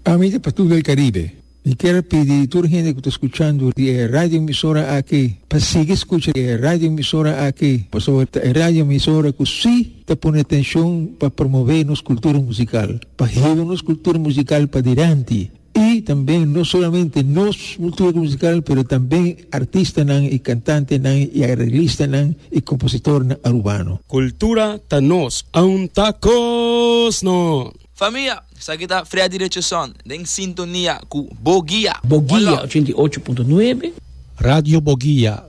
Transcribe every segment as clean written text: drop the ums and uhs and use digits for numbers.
Amiga para todo el Caribe, y quiero pedir a toda la gente que está escuchando de radio emisora aquí, para seguir escuchando de radio emisora aquí, por sobre radio emisora que sí te pone atención para promover nuestra cultura musical, para llevar nuestra cultura musical para adelante. Y también no solamente nuestra cultura musical, pero también artistas y cantantes y arreglistas y compositores urbanos. Cultura tanos, aun tacos no. Familia, sa kita Freddy Richardson, en sintonía con Boguía. Boguía 88.9. Radio Boguía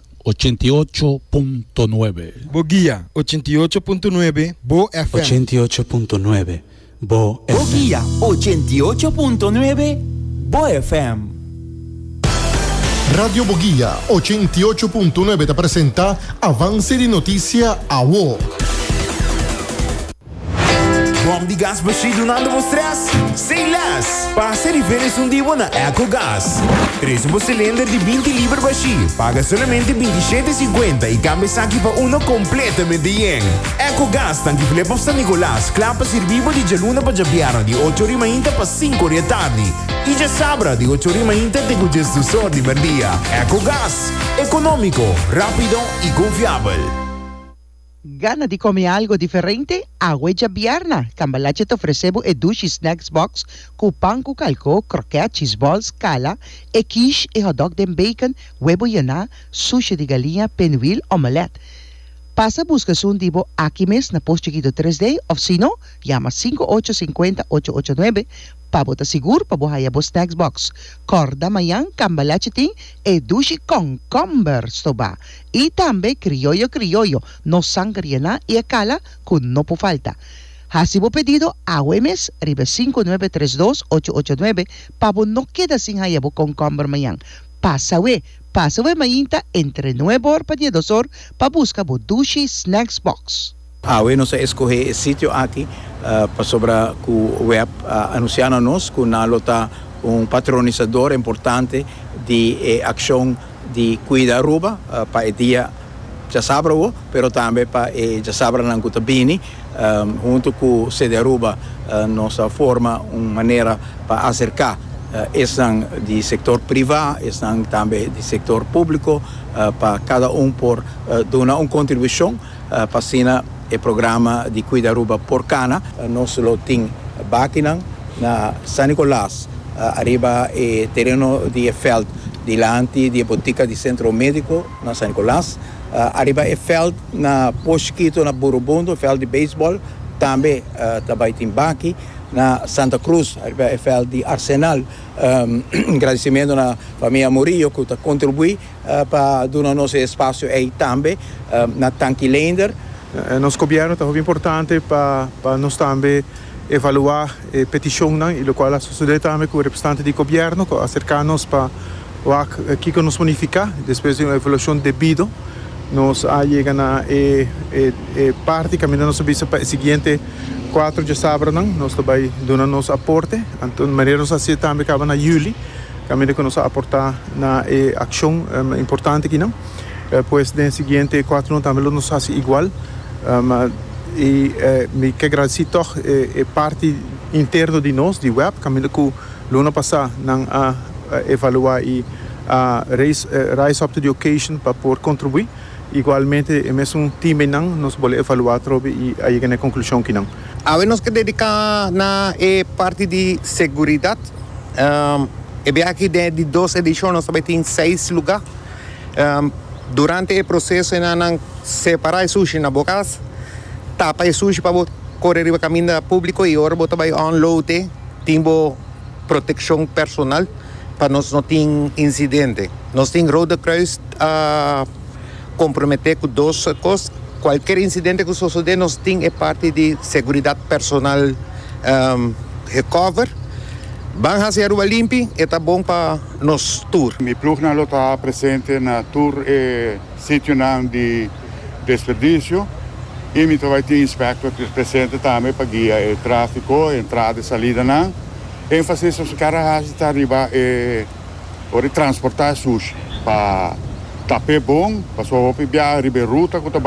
88.9. Boguía 88.9. Bo FM 88.9. Bo FM. Boguía 88.9. Bo FM. Radio Boguía 88.9 te presenta Avance de Noticia AWO. Bom de gás baixo donando vos stress? Sem less! Passa diferença divo na EcoGás. Traz cilindro de 20 libras baixo. Paga somente 27,50 e cambia aqui para uno completamente yen. EcoGás tanque Filipe San Nicolás. Clapa servivo de Jaluna para Jabiara de 8h30 para 5h da tarde. E já sabra de 8h30 tem o gestor de merdia. EcoGás. Econômico, rápido e confiável. Gana di comer algo diferente? Agua Jabiarna. Cambalache te ofrecemos e dushi snacks box com pão com calco, croquete, cheese balls, cala, e quiche e hot dog de bacon, huevo yaná, sushi de galinha, pinwheel, omelette. Pasa a buscar un divo aquí mes na post chiquito 3D of si no, llama 5850-889 para botar seguro para bohaya bo snacks box. Corda mayan, cambalache ting e dushi con comber stoba. E también criollo, no sangre na y cala con no po falta. Hasibo pedido a Wemes, ribe 5932-889 para no queda sin hayabo con comber mayan. Pasa mayinta entre 9 horas para 2 horas para buscar bo dushi snacks box. Nós escolhe esse sítio aqui para sobre o web anunciando-nos que nós tá patronizador importante de ação de cuidar ruba para o dia já sabra pero também para já sabra na Cutabini junto com o CD Aruba nossa forma uma maneira para acercar estão de setor privado, estão também de setor público, para cada por dar uma contribuição para assinar o programa de cuidaruba por cana. Nós temos Bakinan na San Nicolás, arriba o terreno de feld dilante de botica de centro médico na San Nicolás, arriba o feld na Posquito, na Burubundo, feld de beisebol, também tem Baki. Na Santa Cruz, o feld de Arsenal, agradecimento na família Murillo que está contribuindo para dar nosso espaço aí também, na Tanquilender. Nosso governo é muito importante para nós também evaluar a petição, e o qual a sociedade também com o representante do governo, acercar-nos para o que nos bonificar, depois de uma evaluação devida, nós chegamos na parte caminhando para o seguinte 4 de sábado, nós também dando nosso aporte, então maneira nós assim também acaba na julho, caminho que nós aportar na ação importante aqui não, depois no seguinte 4 também nós faz igual, e me que agradecer toch parte interna de nós de web, caminho que o ano passado não evaluar e rise up to the occasion para por contribuir. Igualmente, é mesmo time não nós podemos evaluar e aí na conclusão que não. Nós que dedicar na parte de segurança. Aqui de 2 edições nós também tem 6 lugares. Durante o processo nós separar o sushi na boca, tapa o sushi para correr o caminho público e agora também unload, tem proteção personal para nós não ter incidente. Nós tem Roda Cruz comprometer com 2 coisas. Qualquer incidente que suceder, nós temos parte de segurança personal recover. Vamos fazer o limpo e está bom para nos tour. Mi plug está presente na tour sítio de desperdício e me vai ter inspector presente também para guiar o tráfego, entrada e saída não. ênfase sobre cara está arriba transportar sushi para tapé bom, para sua opinião, arriba ruta